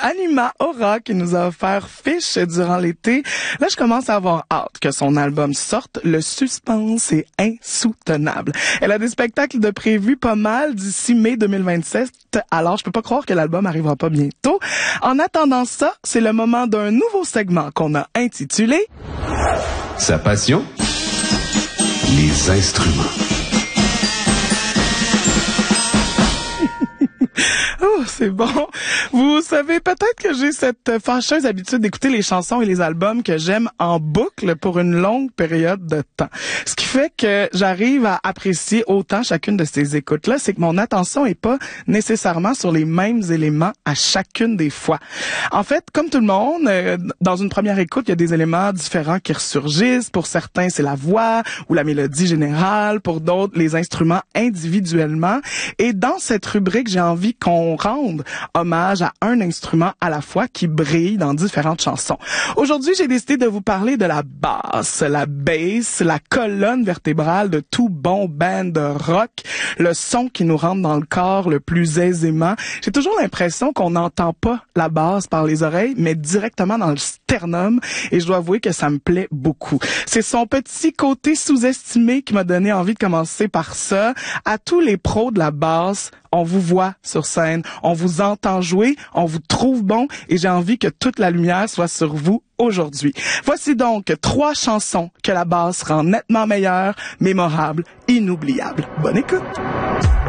Anima Aura qui nous a offert Fish durant l'été. Là, je commence à avoir hâte que son album sorte. Le suspense est insoutenable. Elle a des spectacles de prévus pas mal d'ici mai 2027. Alors, je peux pas croire que l'album arrivera pas bientôt. En attendant ça, c'est le moment d'un nouveau segment qu'on a intitulé Sa passion, les instruments. Oh, c'est bon. Vous savez peut-être que j'ai cette fâcheuse habitude d'écouter les chansons et les albums que j'aime en boucle pour une longue période de temps. Ce qui fait que j'arrive à apprécier autant chacune de ces écoutes-là, c'est que mon attention est pas nécessairement sur les mêmes éléments à chacune des fois. En fait, comme tout le monde, dans une première écoute, il y a des éléments différents qui ressurgissent. Pour certains, c'est la voix ou la mélodie générale. Pour d'autres, les instruments individuellement. Et dans cette rubrique, j'ai envie qu'on rende hommage à un instrument à la fois qui brille dans différentes chansons. Aujourd'hui, j'ai décidé de vous parler de la basse, la bass, la colonne vertébrale de tout bon band de rock, le son qui nous rentre dans le corps le plus aisément. J'ai toujours l'impression qu'on n'entend pas la basse par les oreilles, mais directement dans le sternum, et je dois avouer que ça me plaît beaucoup. C'est son petit côté sous-estimé qui m'a donné envie de commencer par ça. À tous les pros de la basse, on vous voit sur scène, on vous entend jouer, on vous trouve bon et j'ai envie que toute la lumière soit sur vous aujourd'hui. Voici donc 3 chansons que la basse rend nettement meilleure, mémorable, inoubliable. Bonne écoute!